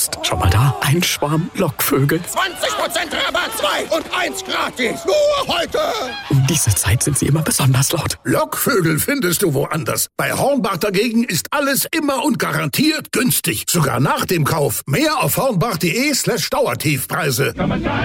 August. Schau mal da, ein Schwarm Lockvögel. 20% Rabatt, 2 und 1 gratis. Nur heute. Um diese Zeit sind sie immer besonders laut. Lockvögel findest du woanders. Bei Hornbach dagegen ist alles immer und garantiert günstig. Sogar nach dem Kauf. Mehr auf hornbach.de/Dauertiefpreise.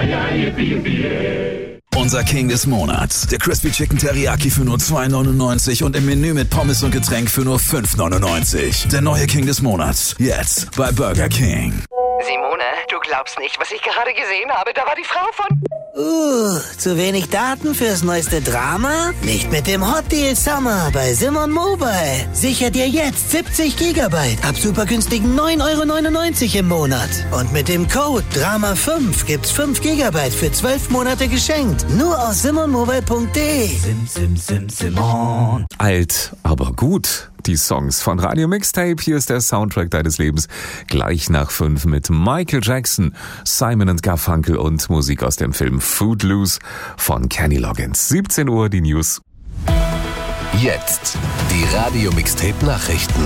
Unser King des Monats. Der Crispy Chicken Teriyaki für nur 2,99 und im Menü mit Pommes und Getränk für nur 5,99. Der neue King des Monats. Jetzt bei Burger King. Simone, du glaubst nicht, was ich gerade gesehen habe. Da war die Frau von... zu wenig Daten fürs neueste Drama? Nicht mit dem Hot Deal Summer bei Simon Mobile. Sicher dir jetzt 70 Gigabyte ab super günstigen 9,99 € im Monat. Und mit dem Code DRAMA5 gibt's 5 Gigabyte für 12 Monate geschenkt. Nur aus simonmobile.de. Simon. Alt, aber gut. Die Songs von Radio Mixtape. Hier ist der Soundtrack deines Lebens. Gleich nach 5 mit Michael Jackson, Simon & Garfunkel und Musik aus dem Film Footloose von Kenny Loggins. 17 Uhr die News. Jetzt die Radio Mixtape Nachrichten.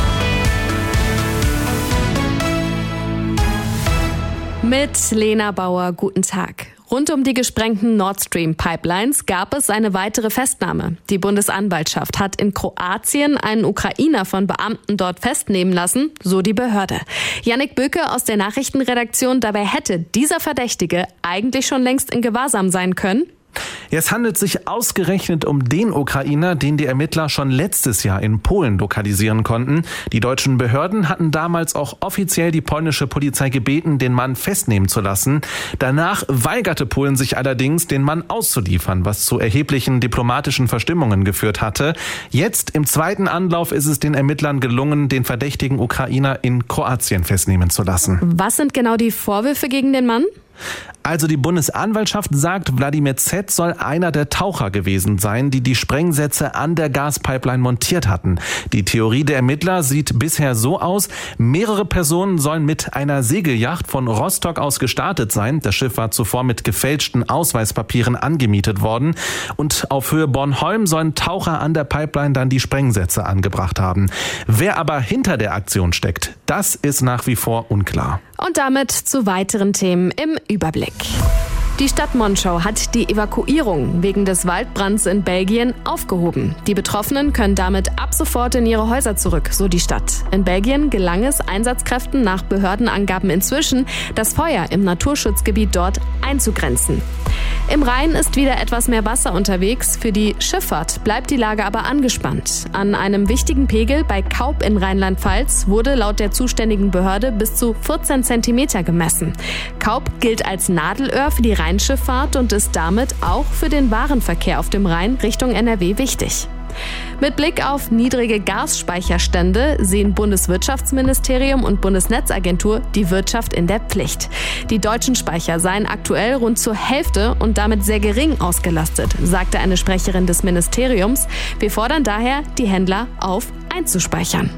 Mit Lena Bauer, guten Tag. Rund um die gesprengten Nord Stream Pipelines gab es eine weitere Festnahme. Die Bundesanwaltschaft hat in Kroatien einen Ukrainer von Beamten dort festnehmen lassen, so die Behörde. Yannick Böke aus der Nachrichtenredaktion, dabei hätte dieser Verdächtige eigentlich schon längst in Gewahrsam sein können. Es handelt sich ausgerechnet um den Ukrainer, den die Ermittler schon letztes Jahr in Polen lokalisieren konnten. Die deutschen Behörden hatten damals auch offiziell die polnische Polizei gebeten, den Mann festnehmen zu lassen. Danach weigerte Polen sich allerdings, den Mann auszuliefern, was zu erheblichen diplomatischen Verstimmungen geführt hatte. Jetzt im zweiten Anlauf ist es den Ermittlern gelungen, den verdächtigen Ukrainer in Kroatien festnehmen zu lassen. Was sind genau die Vorwürfe gegen den Mann? Also die Bundesanwaltschaft sagt, Wladimir Z. soll einer der Taucher gewesen sein, die die Sprengsätze an der Gaspipeline montiert hatten. Die Theorie der Ermittler sieht bisher so aus: mehrere Personen sollen mit einer Segelyacht von Rostock aus gestartet sein. Das Schiff war zuvor mit gefälschten Ausweispapieren angemietet worden. Und auf Höhe Bornholm sollen Taucher an der Pipeline dann die Sprengsätze angebracht haben. Wer aber hinter der Aktion steckt, das ist nach wie vor unklar. Und damit zu weiteren Themen im Überblick. Die Stadt Monschau hat die Evakuierung wegen des Waldbrands in Belgien aufgehoben. Die Betroffenen können damit ab sofort in ihre Häuser zurück, so die Stadt. In Belgien gelang es Einsatzkräften nach Behördenangaben inzwischen, das Feuer im Naturschutzgebiet dort einzugrenzen. Im Rhein ist wieder etwas mehr Wasser unterwegs. Für die Schifffahrt bleibt die Lage aber angespannt. An einem wichtigen Pegel bei Kaub in Rheinland-Pfalz wurde laut der zuständigen Behörde bis zu 14 Zentimeter gemessen. Kaub gilt als Nadelöhr für die Rheinschifffahrt und ist damit auch für den Warenverkehr auf dem Rhein Richtung NRW wichtig. Mit Blick auf niedrige Gasspeicherstände sehen Bundeswirtschaftsministerium und Bundesnetzagentur die Wirtschaft in der Pflicht. Die deutschen Speicher seien aktuell rund zur Hälfte und damit sehr gering ausgelastet, sagte eine Sprecherin des Ministeriums. Wir fordern daher die Händler auf, einzuspeichern.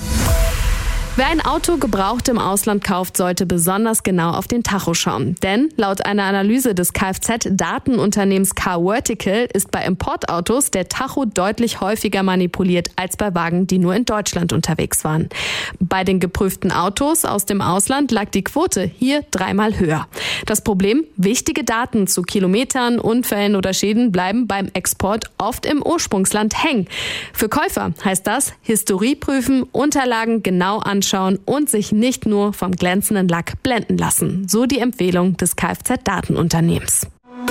Wer ein Auto gebraucht im Ausland kauft, sollte besonders genau auf den Tacho schauen. Denn laut einer Analyse des Kfz-Datenunternehmens Carvertical ist bei Importautos der Tacho deutlich häufiger manipuliert als bei Wagen, die nur in Deutschland unterwegs waren. Bei den geprüften Autos aus dem Ausland lag die Quote hier 3-mal höher. Das Problem: wichtige Daten zu Kilometern, Unfällen oder Schäden bleiben beim Export oft im Ursprungsland hängen. Für Käufer heißt das: Historie prüfen, Unterlagen genau anschauen und sich nicht nur vom glänzenden Lack blenden lassen. So die Empfehlung des Kfz-Datenunternehmens.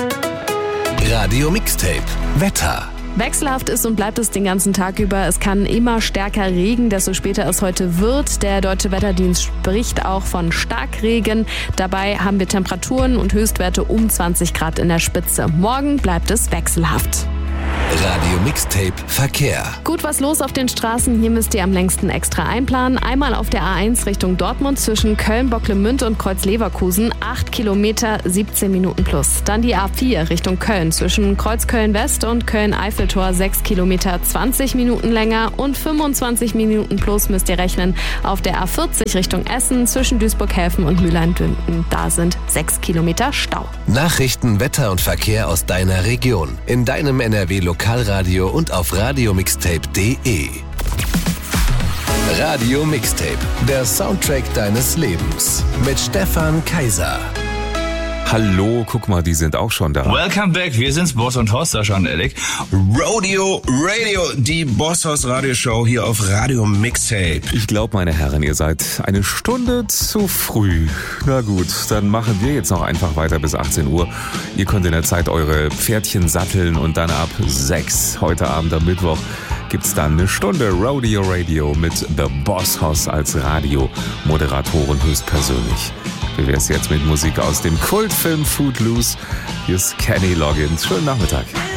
Radio Mixtape Wetter. Wechselhaft ist und bleibt es den ganzen Tag über. Es kann immer stärker regnen, desto später es heute wird. Der Deutsche Wetterdienst spricht auch von Starkregen. Dabei haben wir Temperaturen und Höchstwerte um 20 Grad in der Spitze. Morgen bleibt es wechselhaft. Radio Mixtape Verkehr. Gut was los auf den Straßen. Hier müsst ihr am längsten extra einplanen. Einmal auf der A1 Richtung Dortmund zwischen Köln-Bocklemünd und Kreuz-Leverkusen. 8 Kilometer, 17 Minuten plus. Dann die A4 Richtung Köln zwischen Kreuz-Köln-West und Köln-Eiffeltor. 6 Kilometer, 20 Minuten länger. Und 25 Minuten plus müsst ihr rechnen auf der A40 Richtung Essen zwischen Duisburg-Häfen und Mülheim-Dünden. Da sind 6 Kilometer Stau. Nachrichten, Wetter und Verkehr aus deiner Region. In deinem NRW Lokalradio und auf radiomixtape.de. Radio Mixtape, der Soundtrack deines Lebens. Mit Stefan Kaiser. Hallo, guck mal, die sind auch schon da. Welcome back, wir sind's, Boss und Horst, Sascha und Alec. Rodeo Radio, die Boss Horst Radioshow hier auf Radio Mixtape. Ich glaube, meine Herren, ihr seid eine Stunde zu früh. Na gut, dann machen wir jetzt noch einfach weiter bis 18 Uhr. Ihr könnt in der Zeit eure Pferdchen satteln und dann ab 6 heute Abend am Mittwoch gibt's dann eine Stunde Rodeo Radio mit The Boss Hoss als Radiomoderatorin höchstpersönlich. Wie wär's jetzt mit Musik aus dem Kultfilm Footloose? Hier ist Kenny Loggins. Schönen Nachmittag.